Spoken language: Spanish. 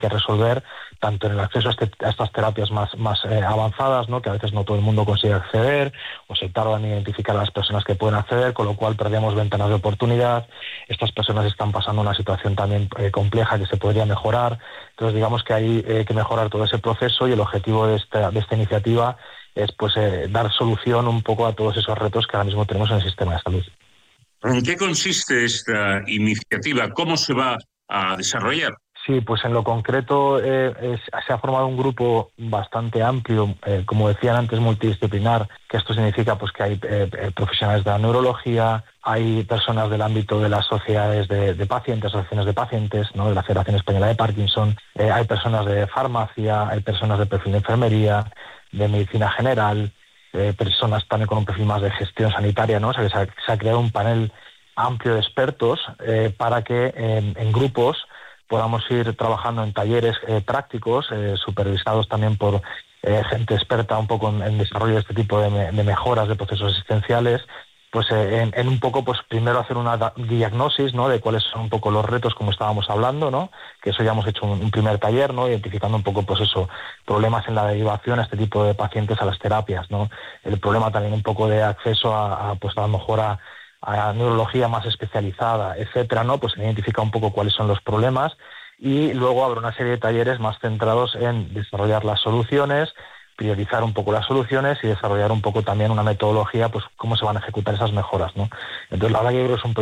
que resolver, tanto en el acceso a estas terapias más avanzadas, ¿no? Que a veces no todo el mundo consigue acceder, o se tardan en identificar a las personas que pueden acceder, con lo cual perdemos ventanas de oportunidad. Estas personas están pasando una situación también compleja que se podría mejorar. Entonces, digamos que hay que mejorar todo ese proceso, y el objetivo de esta iniciativa es dar solución un poco a todos esos retos que ahora mismo tenemos en el sistema de salud. ¿En qué consiste esta iniciativa? ¿Cómo se va a desarrollar? Sí, pues en lo concreto se ha formado un grupo bastante amplio, como decían antes, multidisciplinar, que esto significa pues que hay profesionales de la neurología, hay personas del ámbito de las sociedades de pacientes, asociaciones de pacientes, ¿no? De la Federación Española de Parkinson, hay personas de farmacia, hay personas de perfil de enfermería, de medicina general, personas también con un perfil más de gestión sanitaria, ¿no? O sea, que se ha creado un panel amplio de expertos para que en grupos podamos ir trabajando en talleres prácticos, supervisados también por gente experta un poco en desarrollo de este tipo de mejoras de procesos asistenciales, pues en un poco, pues primero hacer una diagnosis, ¿no? De cuáles son un poco los retos, como estábamos hablando, ¿no? Que eso ya hemos hecho un primer taller, ¿no? Identificando un poco, pues eso, problemas en la derivación a este tipo de pacientes a las terapias, ¿no? El problema también un poco de acceso pues a lo mejor a neurología más especializada, etcétera, ¿no? Pues se identifica un poco cuáles son los problemas, y luego habrá una serie de talleres más centrados en desarrollar las soluciones, priorizar un poco las soluciones y desarrollar un poco también una metodología, pues cómo se van a ejecutar esas mejoras, ¿no? Entonces, la verdad que yo creo que es un